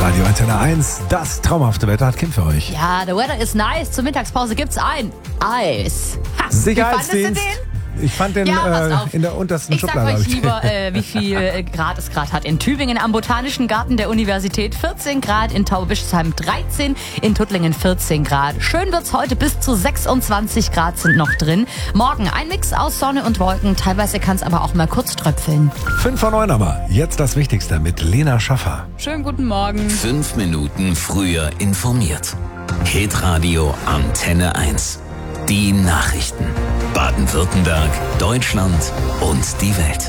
Radio Antenne 1, das traumhafte Wetter hat Kim für euch. Ja, the weather is nice. Zur Mittagspause gibt's ein Eis. Ha, Sicherheitsdienst. Wie fandest du den? Ich fand den in der untersten Schublade. Ich sag euch lieber, wie viel Grad es gerade hat. In Tübingen am Botanischen Garten der Universität 14 Grad, in Tauberbischsheim 13, in Tuttlingen 14 Grad. Schön wird's heute, bis zu 26 Grad sind noch drin. Morgen ein Mix aus Sonne und Wolken, teilweise kann es aber auch mal kurz tröpfeln. 5 vor 9 aber, jetzt das Wichtigste mit Lena Schaffer. Schönen guten Morgen. 5 Minuten früher informiert. Hitradio Antenne 1. Die Nachrichten. Baden-Württemberg, Deutschland und die Welt.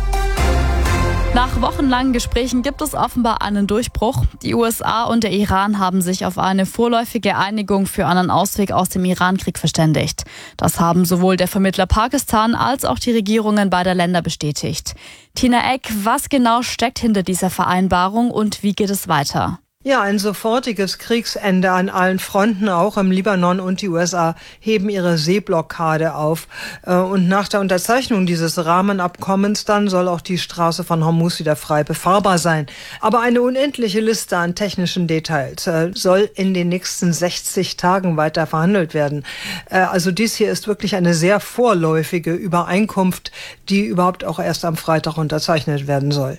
Nach wochenlangen Gesprächen gibt es offenbar einen Durchbruch. Die USA und der Iran haben sich auf eine vorläufige Einigung für einen Ausweg aus dem Irankrieg verständigt. Das haben sowohl der Vermittler Pakistan als auch die Regierungen beider Länder bestätigt. Tina Eck, was genau steckt hinter dieser Vereinbarung und wie geht es weiter? Ja, ein sofortiges Kriegsende an allen Fronten, auch im Libanon, und die USA heben ihre Seeblockade auf. Und nach der Unterzeichnung dieses Rahmenabkommens dann soll auch die Straße von Hormuz wieder frei befahrbar sein. Aber eine unendliche Liste an technischen Details soll in den nächsten 60 Tagen weiter verhandelt werden. Also dies hier ist wirklich eine sehr vorläufige Übereinkunft, die überhaupt auch erst am Freitag unterzeichnet werden soll.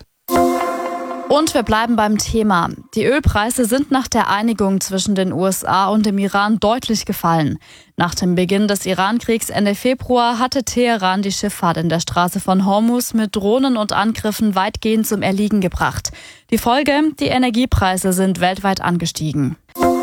Und wir bleiben beim Thema. Die Ölpreise sind nach der Einigung zwischen den USA und dem Iran deutlich gefallen. Nach dem Beginn des Irankriegs Ende Februar hatte Teheran die Schifffahrt in der Straße von Hormuz mit Drohnen und Angriffen weitgehend zum Erliegen gebracht. Die Folge: die Energiepreise sind weltweit angestiegen.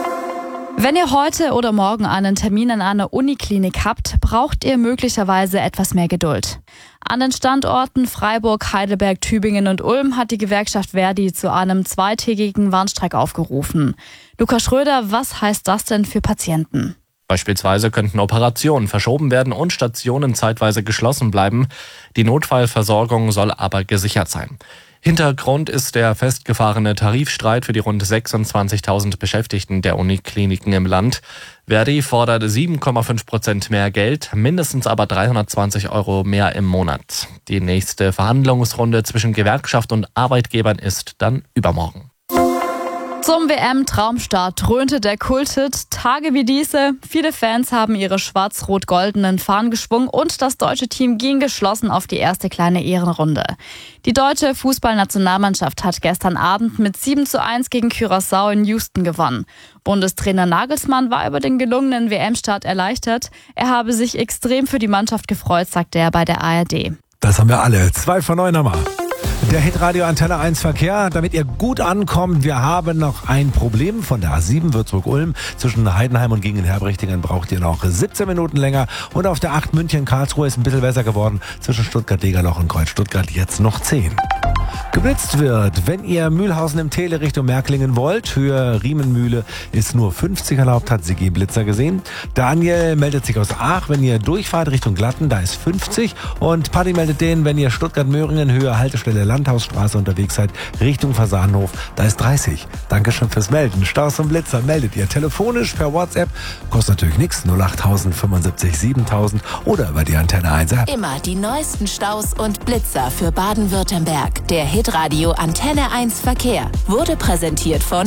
Wenn ihr heute oder morgen einen Termin in einer Uniklinik habt, braucht ihr möglicherweise etwas mehr Geduld. An den Standorten Freiburg, Heidelberg, Tübingen und Ulm hat die Gewerkschaft Verdi zu einem 2-tägigen Warnstreik aufgerufen. Lukas Schröder, was heißt das denn für Patienten? Beispielsweise könnten Operationen verschoben werden und Stationen zeitweise geschlossen bleiben. Die Notfallversorgung soll aber gesichert sein. Hintergrund ist der festgefahrene Tarifstreit für die rund 26.000 Beschäftigten der Unikliniken im Land. Verdi fordert 7,5% mehr Geld, mindestens aber 320 € mehr im Monat. Die nächste Verhandlungsrunde zwischen Gewerkschaft und Arbeitgebern ist dann übermorgen. Zum WM-Traumstart dröhnte der Kulthit Tage wie diese. Viele Fans haben ihre schwarz-rot-goldenen Fahnen geschwungen und das deutsche Team ging geschlossen auf die erste kleine Ehrenrunde. Die deutsche Fußballnationalmannschaft hat gestern Abend mit 7:1 gegen Curaçao in Houston gewonnen. Bundestrainer Nagelsmann war über den gelungenen WM-Start erleichtert. Er habe sich extrem für die Mannschaft gefreut, sagte er bei der ARD. Das haben wir alle. 2 vor 9 aber. Der Hitradio Antenne 1 Verkehr, damit ihr gut ankommt. Wir haben noch ein Problem von der A7 Würzburg-Ulm. Zwischen Heidenheim und Gingen-Herbrichtingen braucht ihr noch 17 Minuten länger. Und auf der 8 München-Karlsruhe ist ein bisschen besser geworden. Zwischen Stuttgart-Degerloch und Kreuz-Stuttgart jetzt noch 10. Geblitzt wird, wenn ihr Mühlhausen im Tele Richtung Märklingen wollt. Höhe Riemenmühle ist nur 50 erlaubt, hat Sigi Blitzer gesehen. Daniel meldet sich aus Aach, wenn ihr durchfahrt Richtung Glatten, da ist 50. Und Paddy meldet den, wenn ihr Stuttgart-Möhringen, Höhe Haltestelle Landhausstraße unterwegs seid, Richtung Fasanhof, da ist 30. Dankeschön fürs Melden. Staus und Blitzer meldet ihr telefonisch per WhatsApp. Kostet natürlich nichts, 08000 75 7000 oder über die Antenne 1 App. Immer die neuesten Staus und Blitzer für Baden-Württemberg. Der Hitradio Antenne 1 Verkehr wurde präsentiert von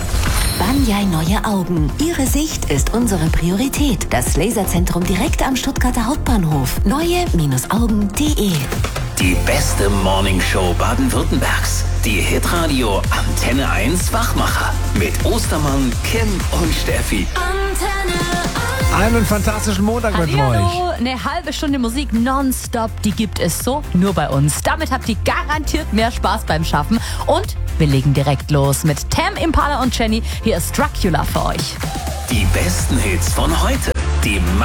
Banyai Neue Augen. Ihre Sicht ist unsere Priorität. Das Laserzentrum direkt am Stuttgarter Hauptbahnhof. Neue-Augen.de. Die beste Morningshow Baden-Württembergs. Die Hitradio Antenne 1 Wachmacher. Mit Ostermann, Kim und Steffi. Einen fantastischen Montag mit euch. Hallo, eine halbe Stunde Musik nonstop, die gibt es so nur bei uns. Damit habt ihr garantiert mehr Spaß beim Schaffen. Und wir legen direkt los mit Tam Impala und Jenny. Hier ist Dracula für euch. Die besten Hits von heute. Die